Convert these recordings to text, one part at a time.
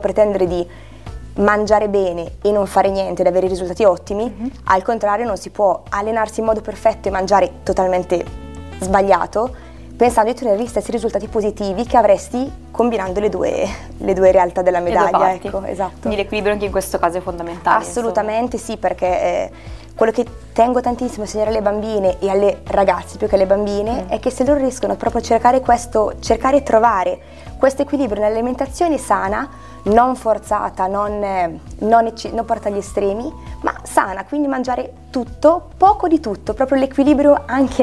pretendere di mangiare bene e non fare niente ed avere risultati ottimi, al contrario non si può allenarsi in modo perfetto e mangiare totalmente sbagliato pensando di ottenere gli stessi risultati positivi che avresti combinando le due realtà della medaglia. Ecco, esatto. Quindi l'equilibrio anche in questo caso è fondamentale. Assolutamente sì, perché quello che tengo tantissimo a insegnare alle bambine e alle ragazze più che alle bambine è che se loro riescono proprio a cercare e trovare questo equilibrio nell'alimentazione sana, non forzata, non porta agli estremi, ma sana, quindi mangiare tutto, poco di tutto, proprio l'equilibrio anche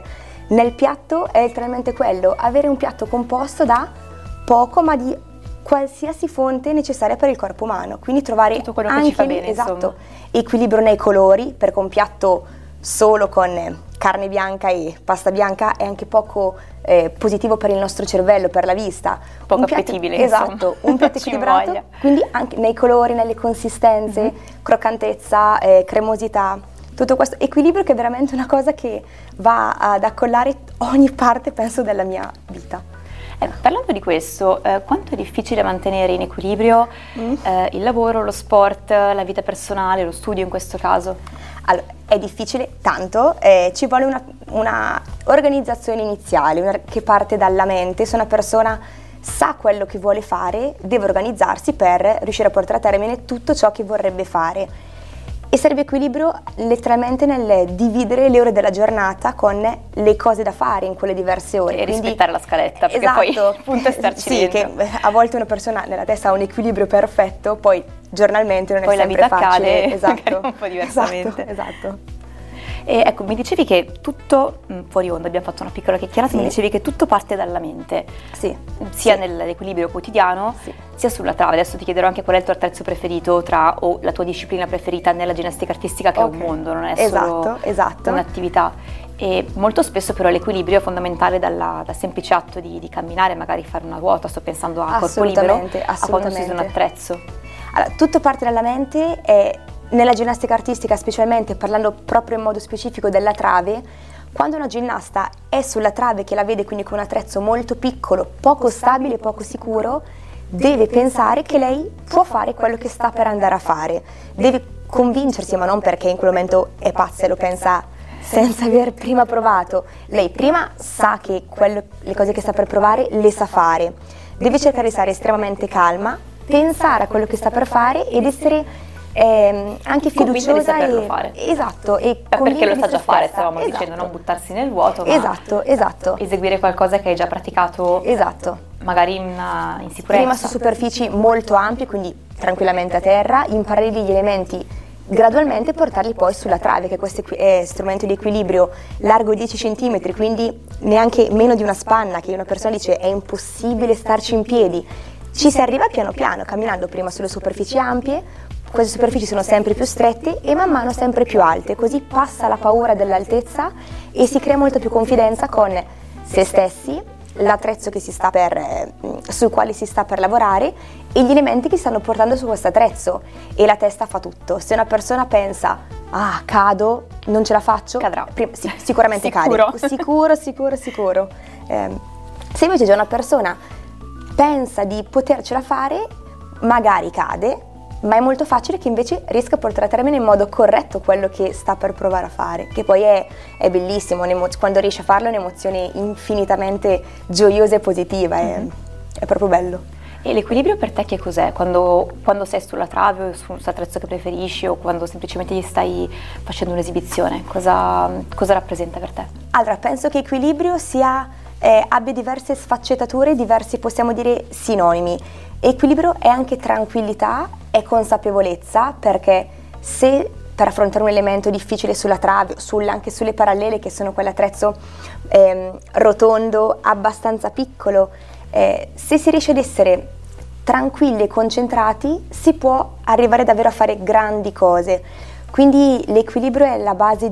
nel piatto è letteralmente quello, avere un piatto composto da poco ma di qualsiasi fonte necessaria per il corpo umano, quindi trovare tutto quello anche che ci fa bene, esatto, equilibrio nei colori, perché un piatto solo con carne bianca e pasta bianca è anche poco positivo per il nostro cervello, per la vista. Poco appetibile, esatto, un piatto equilibrato, quindi anche nei colori, nelle consistenze, croccantezza, cremosità. Tutto questo equilibrio che è veramente una cosa che va ad accollare ogni parte, penso, della mia vita. Parlando di questo, quanto è difficile mantenere in equilibrio il lavoro, lo sport, la vita personale, lo studio in questo caso? Allora, è difficile tanto, ci vuole una organizzazione iniziale che parte dalla mente. Se una persona sa quello che vuole fare, deve organizzarsi per riuscire a portare a termine tutto ciò che vorrebbe fare. E serve equilibrio letteralmente nel dividere le ore della giornata con le cose da fare in quelle diverse ore. E rispettare la scaletta, perché esatto, poi il punto è starci dentro. Sì, che a volte una persona nella testa ha un equilibrio perfetto, poi giornalmente non poi è sempre facile. Poi la vita accade esatto, un po' diversamente. Esatto. E ecco, mi dicevi che tutto, fuori onda abbiamo fatto una piccola chiacchierata, mi dicevi che tutto parte dalla mente, sia nell'equilibrio quotidiano, sia sulla trave. Adesso ti chiederò anche qual è il tuo attrezzo preferito o la tua disciplina preferita nella ginnastica artistica, che è un mondo, non è solo un'attività. E molto spesso però l'equilibrio è fondamentale dal semplice atto di camminare, magari fare una ruota, sto pensando a corpo libero, a quando si usa un attrezzo. Allora, tutto parte dalla mente e nella ginnastica artistica, specialmente parlando proprio in modo specifico della trave, quando una ginnasta è sulla trave che la vede quindi con un attrezzo molto piccolo, poco stabile, poco sicuro, deve pensare che lei può fare quello che sta per andare a fare, deve convincersi, ma non perché in quel momento è pazza e lo pensa senza aver prima provato. Lei prima sa che le cose che sta per provare le sa fare, deve cercare di stare estremamente calma, pensare a quello che sta per fare ed essere anche fiduciosa di saperlo fare. Esatto, e perché lo sa già fare, stavamo dicendo, non buttarsi nel vuoto, ma esatto. eseguire qualcosa che hai già praticato, magari in sicurezza. Prima su superfici molto ampie, quindi tranquillamente a terra, imparare gli elementi gradualmente e portarli poi sulla trave, che questo è strumento di equilibrio largo 10 cm, quindi neanche meno di una spanna, che una persona dice è impossibile starci in piedi. Ci si arriva piano piano, camminando prima sulle superfici ampie. Queste superfici sono sempre più strette e man mano sempre più alte, così passa la paura dell'altezza e si crea molta più confidenza con se stessi, l'attrezzo sul quale si sta per lavorare e gli elementi che stanno portando su questo attrezzo, e la testa fa tutto. Se una persona pensa cado, non ce la faccio, cadrà. Sicuramente cade. Sicuro. Se invece già una persona pensa di potercela fare, magari cade, ma è molto facile che invece riesca a portare a termine in modo corretto quello che sta per provare a fare, che poi è bellissimo, quando riesce a farlo è un'emozione infinitamente gioiosa e positiva, è proprio bello. E l'equilibrio per te che cos'è? Quando sei sulla trave o sull'attrezzo che preferisci, o quando semplicemente gli stai facendo un'esibizione, cosa rappresenta per te? Allora, penso che equilibrio abbia diverse sfaccettature, diversi, possiamo dire, sinonimi. Equilibrio è anche tranquillità, è consapevolezza, perché se per affrontare un elemento difficile sulla trave, anche sulle parallele, che sono quell'attrezzo rotondo, abbastanza piccolo, se si riesce ad essere tranquilli e concentrati, si può arrivare davvero a fare grandi cose. Quindi l'equilibrio è la base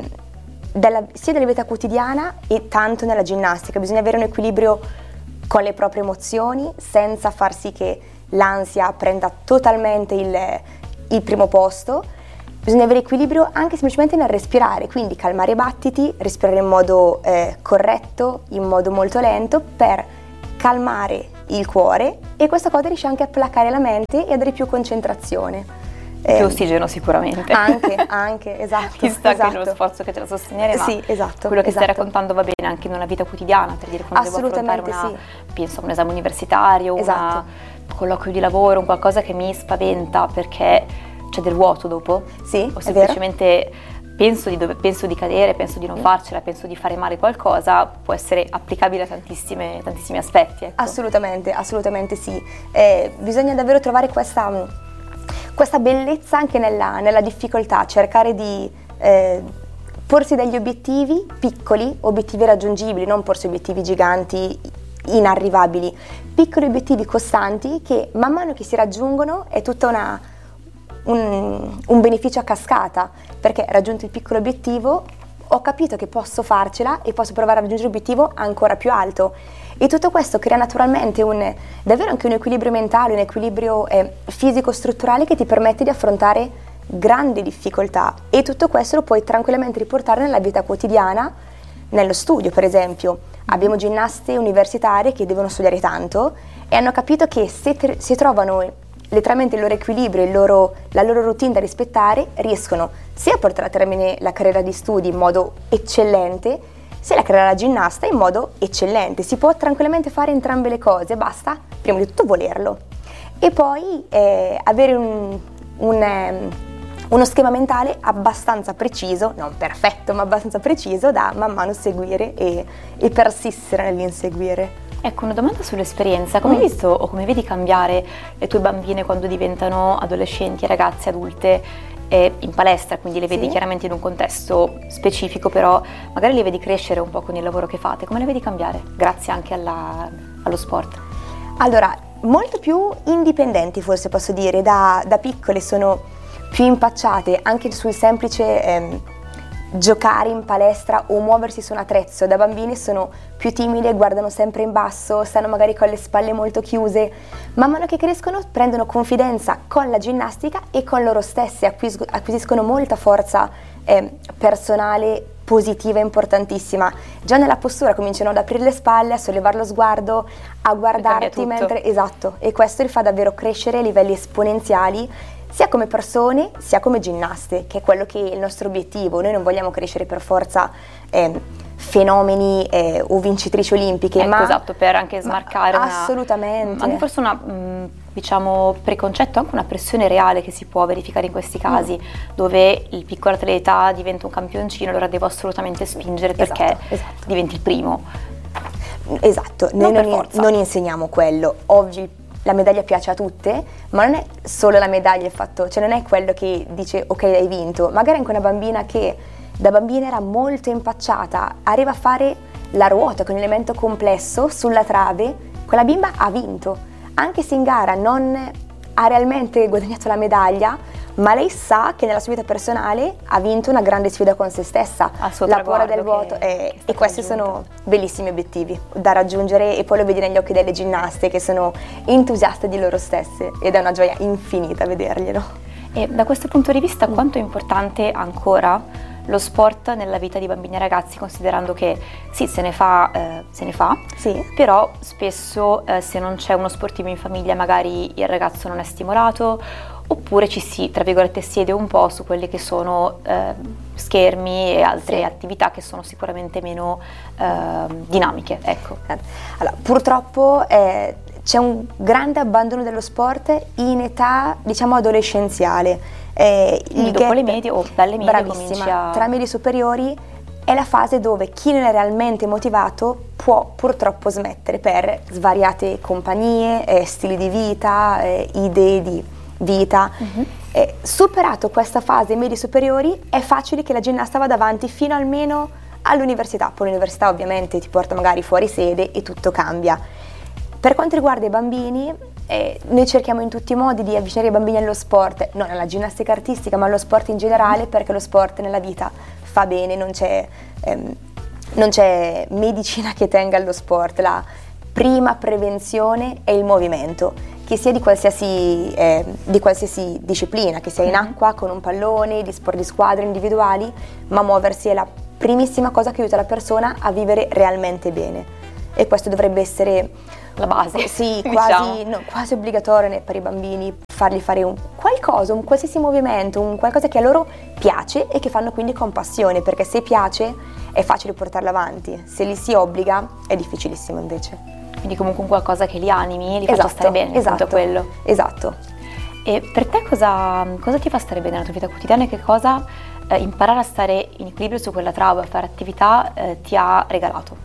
sia della vita quotidiana e tanto nella ginnastica. Bisogna avere un equilibrio con le proprie emozioni, senza far sì che l'ansia prenda totalmente il primo posto. Bisogna avere equilibrio anche semplicemente nel respirare, quindi calmare i battiti, respirare in modo corretto, in modo molto lento, per calmare il cuore, e questa cosa riesce anche a placare la mente e a dare più concentrazione. Più ossigeno sicuramente. Anche, esatto. Chissà che nello sforzo che te la sostenere, ma sì, esatto, quello che stai raccontando va bene anche in una vita quotidiana, per dire quando devo affrontare penso un esame universitario, un colloquio di lavoro, un qualcosa che mi spaventa perché c'è del vuoto dopo. Sì, o semplicemente penso di cadere, penso di non farcela, penso di fare male qualcosa, può essere applicabile a tantissimi aspetti. Ecco. Assolutamente sì. Bisogna davvero trovare questa bellezza anche nella difficoltà, cercare di porsi degli obiettivi piccoli, obiettivi raggiungibili, non porsi obiettivi giganti, inarrivabili, piccoli obiettivi costanti che man mano che si raggiungono è tutta un beneficio a cascata, perché raggiunto il piccolo obiettivo ho capito che posso farcela e posso provare a raggiungere l'obiettivo ancora più alto, e tutto questo crea naturalmente davvero anche un equilibrio mentale, un equilibrio fisico-strutturale che ti permette di affrontare grandi difficoltà, e tutto questo lo puoi tranquillamente riportare nella vita quotidiana, nello studio per esempio. Abbiamo ginnaste universitarie che devono studiare tanto e hanno capito che se trovano letteralmente il loro equilibrio, la loro routine da rispettare, riescono sia a portare a termine la carriera di studi in modo eccellente, sia la carriera da ginnasta in modo eccellente. Si può tranquillamente fare entrambe le cose, basta prima di tutto volerlo e poi avere uno schema mentale abbastanza preciso, non perfetto ma abbastanza preciso, da man mano seguire e persistere nell'inseguire. Ecco, una domanda sull'esperienza. Come hai visto o come vedi cambiare le tue bambine quando diventano adolescenti, ragazze, adulte in palestra, quindi le vedi chiaramente in un contesto specifico, però magari le vedi crescere un po' con il lavoro che fate. Come le vedi cambiare? Grazie anche allo sport. Allora, molto più indipendenti forse posso dire, da piccole sono più impacciate anche sul semplice giocare in palestra o muoversi su un attrezzo. Da bambine sono più timide, guardano sempre in basso, stanno magari con le spalle molto chiuse. Man mano che crescono prendono confidenza con la ginnastica e con loro stesse, acquisiscono molta forza personale positiva, importantissima. Già nella postura cominciano ad aprire le spalle, a sollevare lo sguardo, a guardarti mentre... Esatto, e questo li fa davvero crescere a livelli esponenziali, sia come persone sia come ginnaste, che è quello che è il nostro obiettivo. Noi non vogliamo crescere per forza fenomeni o vincitrici olimpiche, ecco, esatto, per anche smarcare assolutamente. Anche forse diciamo preconcetto, anche una pressione reale che si può verificare in questi casi, dove il piccolo atleta diventa un campioncino, allora devo assolutamente spingere perché diventi il primo. Esatto, noi non insegniamo quello. Ovvio, la medaglia piace a tutte, ma non è solo la medaglia il fatto, cioè non è quello che dice ok hai vinto. Magari anche una bambina che da bambina era molto impacciata, arriva a fare la ruota con un elemento complesso sulla trave, quella bimba ha vinto, anche se in gara non ha realmente guadagnato la medaglia, ma lei sa che nella sua vita personale ha vinto una grande sfida con se stessa, la paura del vuoto, e questi sono bellissimi obiettivi da raggiungere, e poi lo vedi negli occhi delle ginnaste che sono entusiaste di loro stesse ed è una gioia infinita vederglielo. E da questo punto di vista quanto è importante ancora lo sport nella vita di bambini e ragazzi, considerando che sì, se ne fa, sì, però spesso se non c'è uno sportivo in famiglia magari il ragazzo non è stimolato, oppure ci si, tra virgolette, siede un po' su quelli che sono schermi e altre attività che sono sicuramente meno dinamiche, ecco. Allora, purtroppo c'è un grande abbandono dello sport in età, diciamo, adolescenziale. Dopo le medie o dalle medie comincia... Tra medie superiori è la fase dove chi non è realmente motivato può purtroppo smettere per svariate compagnie, stili di vita, idee di vita. Superato questa fase medie superiori è facile che la ginnasta vada avanti fino almeno all'università. Poi l'università ovviamente ti porta magari fuori sede e tutto cambia. Per quanto riguarda i bambini, noi cerchiamo in tutti i modi di avvicinare i bambini allo sport, non alla ginnastica artistica ma allo sport in generale, perché lo sport nella vita fa bene, non c'è medicina che tenga allo sport. La prima prevenzione è il movimento, che sia di qualsiasi disciplina, che sia in acqua, con un pallone, di sport di squadra, individuali, ma muoversi è la primissima cosa che aiuta la persona a vivere realmente bene, e questo dovrebbe essere la base. Sì, diciamo. quasi obbligatorio per i bambini, fargli fare un qualsiasi movimento, un qualcosa che a loro piace e che fanno quindi con passione, perché se piace è facile portarlo avanti, se li si obbliga è difficilissimo invece. Quindi comunque un qualcosa che li animi e li faccia stare bene, appunto quello. Esatto. E per te cosa ti fa stare bene nella tua vita quotidiana e che cosa imparare a stare in equilibrio su quella trave, a fare attività ti ha regalato?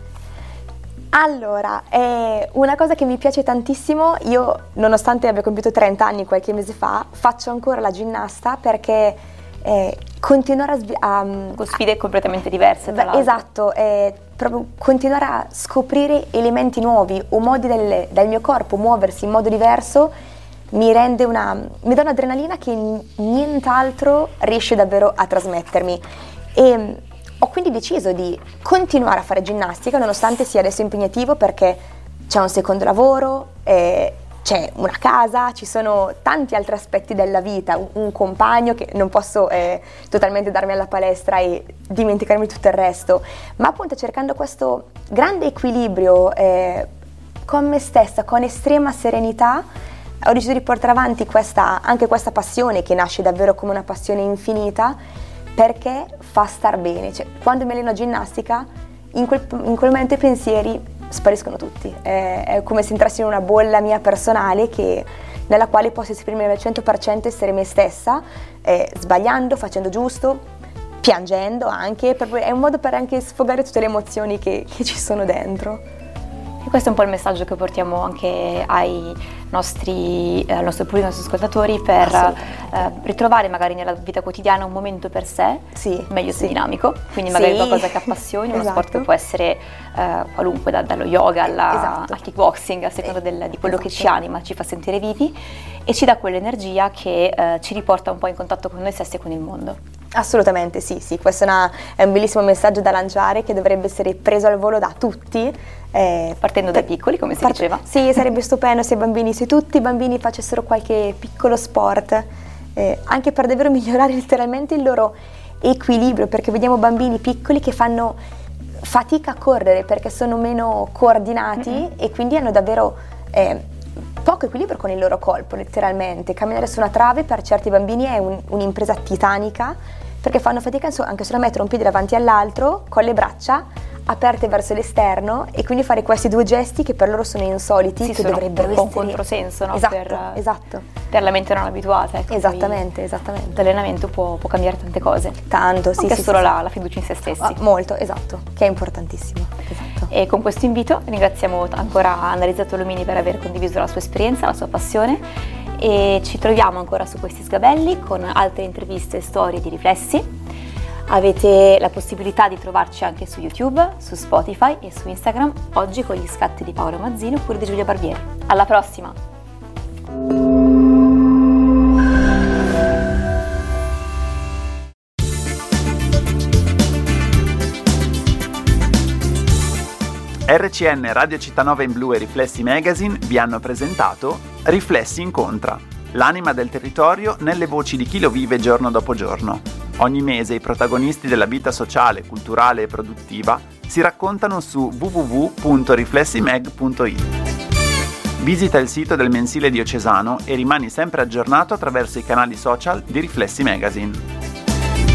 Allora, una cosa che mi piace tantissimo, io nonostante abbia compiuto 30 anni qualche mese fa, faccio ancora la ginnasta perché continuare con sfide completamente diverse tra l'altro. Esatto, proprio continuare a scoprire elementi nuovi o modi del mio corpo muoversi in modo diverso mi dà un'adrenalina che nient'altro riesce davvero a trasmettermi. E ho quindi deciso di continuare a fare ginnastica nonostante sia adesso impegnativo, perché c'è un secondo lavoro, c'è una casa, ci sono tanti altri aspetti della vita, un compagno che non posso totalmente darmi alla palestra e dimenticarmi tutto il resto, ma appunto cercando questo grande equilibrio con me stessa, con estrema serenità, ho deciso di portare avanti anche questa passione che nasce davvero come una passione infinita, perché fa star bene. Cioè, quando mi alleno a ginnastica, in quel momento i pensieri spariscono tutti, è come se entrassi in una bolla mia personale nella quale posso esprimermi al 100%, essere me stessa, sbagliando, facendo giusto, piangendo anche, è un modo per anche sfogare tutte le emozioni che ci sono dentro. E questo è un po' il messaggio che portiamo anche al nostro pubblico, ai nostri ascoltatori, per ritrovare magari nella vita quotidiana un momento per sé, meglio se dinamico, quindi magari qualcosa che appassioni, uno sport che può essere qualunque, dallo yoga al kickboxing, a seconda di quello che ci anima, ci fa sentire vivi e ci dà quell'energia che ci riporta un po' in contatto con noi stessi e con il mondo. Assolutamente sì, questo è un bellissimo messaggio da lanciare che dovrebbe essere preso al volo da tutti. Partendo dai piccoli, come si diceva. Sì, sarebbe stupendo se tutti i bambini facessero qualche piccolo sport, anche per davvero migliorare letteralmente il loro equilibrio, perché vediamo bambini piccoli che fanno fatica a correre perché sono meno coordinati e quindi hanno davvero poco equilibrio con il loro corpo, letteralmente. Camminare su una trave per certi bambini è un'impresa titanica, perché fanno fatica anche solo a mettere un piede davanti all'altro con le braccia aperte verso l'esterno e quindi fare questi due gesti che per loro sono insoliti, che dovrebbero essere un controsenso, no? Esatto. Per la mente non abituata, ecco. Esattamente. L'allenamento può cambiare tante cose. Tanto, sì. Anche solo la fiducia in se stessi. Molto, esatto, che è importantissimo. Esatto. E con questo invito ringraziamo ancora Annalisa Tolomini per aver condiviso la sua esperienza, la sua passione, e ci troviamo ancora su questi sgabelli con altre interviste e storie di riflessi. Avete la possibilità di trovarci anche su YouTube, su Spotify e su Instagram, oggi con gli scatti di Paolo Mazzino oppure di Giulia Barbieri. Alla prossima! RCN Radio Città in Blu e Riflessi Magazine vi hanno presentato Riflessi Incontra, l'anima del territorio nelle voci di chi lo vive giorno dopo giorno. Ogni mese i protagonisti della vita sociale, culturale e produttiva si raccontano su www.riflessimag.it. Visita il sito del mensile diocesano e rimani sempre aggiornato attraverso i canali social di Riflessi Magazine.